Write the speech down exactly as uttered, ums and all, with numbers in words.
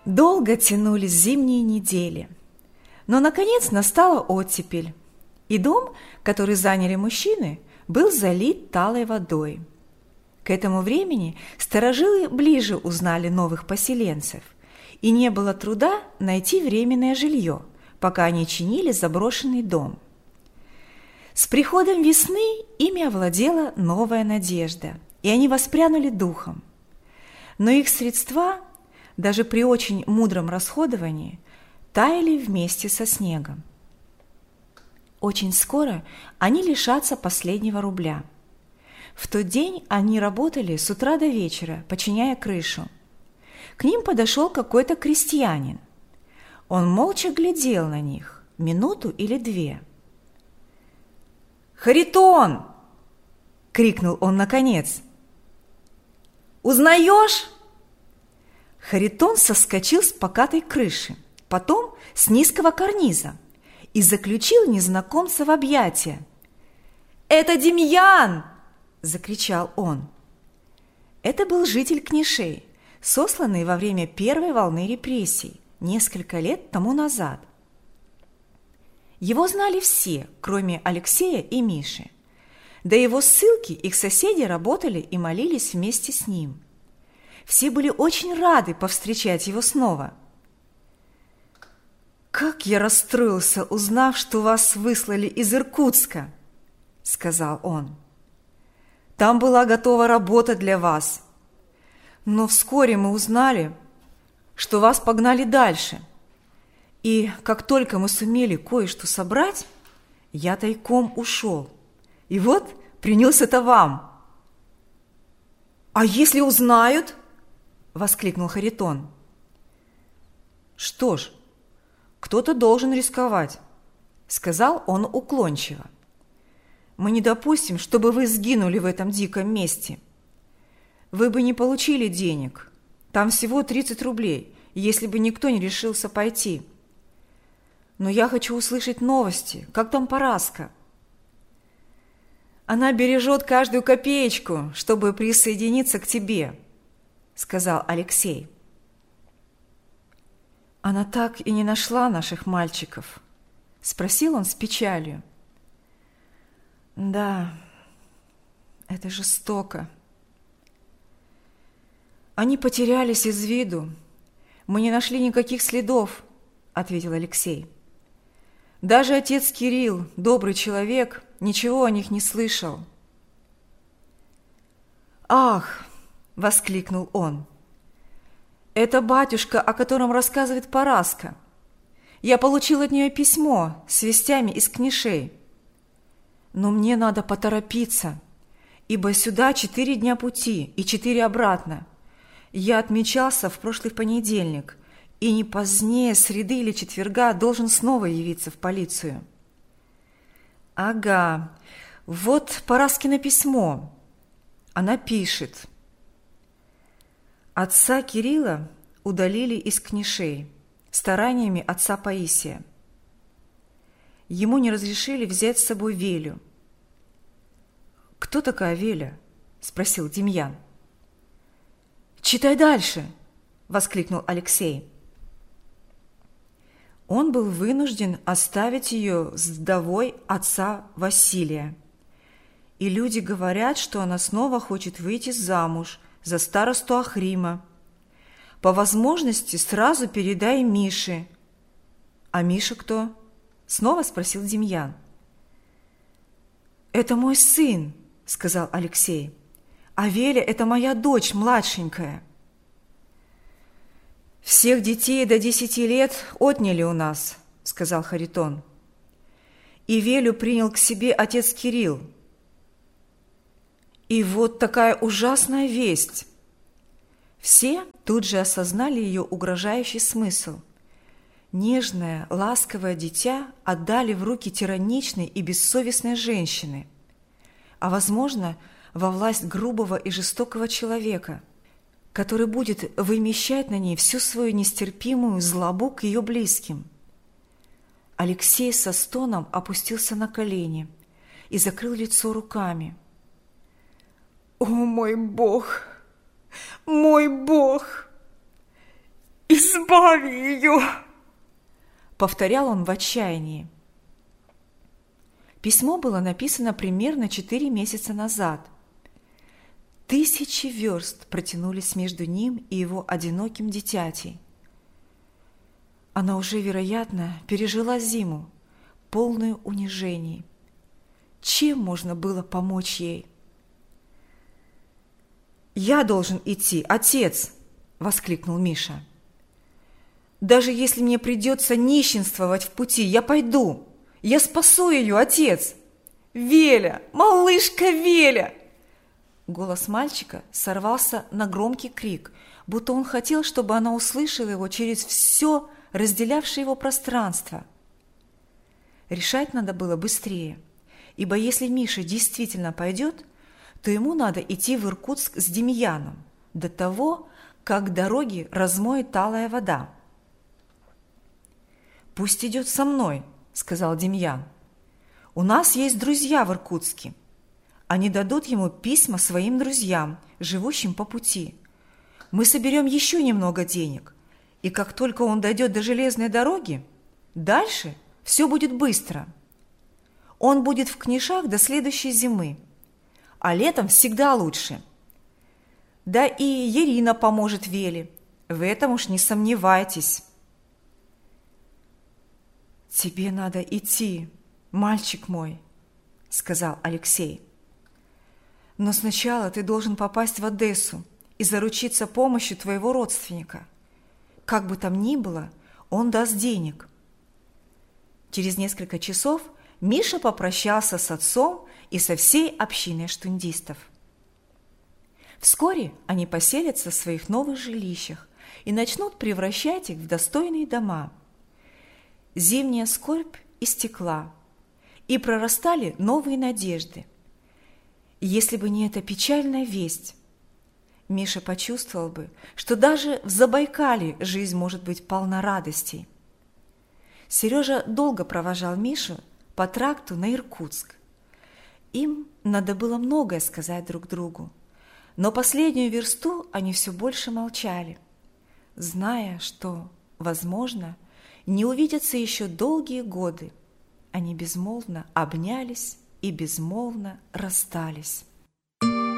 Долго тянулись зимние недели, но, наконец, настала оттепель, и дом, который заняли мужчины, был залит талой водой. К этому времени старожилы ближе узнали новых поселенцев, и не было труда найти временное жилье, пока они чинили заброшенный дом. С приходом весны ими овладела новая надежда, и они воспрянули духом. Но их средства, даже при очень мудром расходовании, таяли вместе со снегом. Очень скоро они лишатся последнего рубля. В тот день они работали с утра до вечера, починяя крышу. К ним подошел какой-то крестьянин. Он молча глядел на них минуту или две. «Харитон!» – крикнул он наконец. «Узнаешь?» Харитон соскочил с покатой крыши, потом с низкого карниза и заключил незнакомца в объятия. «Это Демьян!» – закричал он. Это был житель Книшей, сосланный во время первой волны репрессий несколько лет тому назад. Его знали все, кроме Алексея и Миши. До его ссылки их соседи работали и молились вместе с ним. Все были очень рады повстречать его снова. «Как я расстроился, узнав, что вас выслали из Иркутска!» – сказал он. «Там была готова работа для вас. Но вскоре мы узнали, что вас погнали дальше. И как только мы сумели кое-что собрать, я тайком ушел. И вот принес это вам». «А если узнают?» – воскликнул Харитон. «Что ж, кто-то должен рисковать», – сказал он уклончиво. «Мы не допустим, чтобы вы сгинули в этом диком месте. Вы бы не получили денег. Там всего тридцать рублей, если бы никто не решился пойти. Но я хочу услышать новости. Как там Параска?» «Она бережет каждую копеечку, чтобы присоединиться к тебе», – сказал Алексей. «Она так и не нашла наших мальчиков?» – спросил он с печалью. «Да, это жестоко. Они потерялись из виду. Мы не нашли никаких следов», – ответил Алексей. «Даже отец Кирилл, добрый человек, ничего о них не слышал». «Ах!» – воскликнул он. «Это батюшка, о котором рассказывает Параска. Я получил от нее письмо с вестями из Книшей. Но мне надо поторопиться, ибо сюда четыре дня пути и четыре обратно. Я отмечался в прошлый понедельник, и не позднее среды или четверга должен снова явиться в полицию». «Ага, вот Параскино письмо. Она пишет: отца Кирилла удалили из Книшей стараниями отца Паисия. Ему не разрешили взять с собой Велю». «Кто такая Веля?» – спросил Демьян. «Читай дальше!» – воскликнул Алексей. Он был вынужден оставить ее с вдовой отца Василия. И люди говорят, что она снова хочет выйти замуж за старосту Ахрима. По возможности сразу передай Мише». «А Миша кто?» – снова спросил Демьян. «Это мой сын», – сказал Алексей. «А Веля – это моя дочь младшенькая». «Всех детей до десяти лет отняли у нас», – сказал Харитон. «И Велю принял к себе отец Кирилл. И вот такая ужасная весть». Все тут же осознали ее угрожающий смысл. Нежное, ласковое дитя отдали в руки тираничной и бессовестной женщины, а, возможно, во власть грубого и жестокого человека, который будет вымещать на ней всю свою нестерпимую злобу к ее близким. Алексей со стоном опустился на колени и закрыл лицо руками. «О, мой Бог! Мой Бог! избави ее!» Повторял он в отчаянии. Письмо было написано примерно четыре месяца назад. Тысячи верст протянулись между ним и его одиноким дитятей. Она уже, вероятно, пережила зиму, полную унижений. Чем можно было помочь ей? «Я должен идти, отец!» – воскликнул Миша. «Даже если мне придется нищенствовать в пути, я пойду! Я спасу ее, отец! Веля! Малышка Веля!» Голос мальчика сорвался на громкий крик, будто он хотел, чтобы она услышала его через все разделявшее его пространство. Решать надо было быстрее, ибо если Миша действительно пойдет, то ему надо идти в Иркутск с Демьяном до того, как дороги размоет талая вода. «Пусть идет со мной», – сказал Демьян. «У нас есть друзья в Иркутске. Они дадут ему письма своим друзьям, живущим по пути. Мы соберем еще немного денег, и как только он дойдет до железной дороги, дальше все будет быстро. Он будет в Книшах до следующей зимы, а летом всегда лучше. Да и Ирина поможет Веле, в этом уж не сомневайтесь». «Тебе надо идти, мальчик мой», – сказал Алексей. «Но сначала ты должен попасть в Одессу и заручиться помощью твоего родственника. Как бы там ни было, он даст денег». Через несколько часов Миша попрощался с отцом и со всей общиной штундистов. Вскоре они поселятся в своих новых жилищах и начнут превращать их в достойные дома. Зимняя скорбь истекла, и прорастали новые надежды. Если бы не эта печальная весть, Миша почувствовал бы, что даже в Забайкалье жизнь может быть полна радостей. Сережа долго провожал Мишу по тракту на Иркутск. Им надо было многое сказать друг другу, но последнюю версту они все больше молчали, зная, что, возможно, не увидятся еще долгие годы. Они безмолвно обнялись и безмолвно расстались.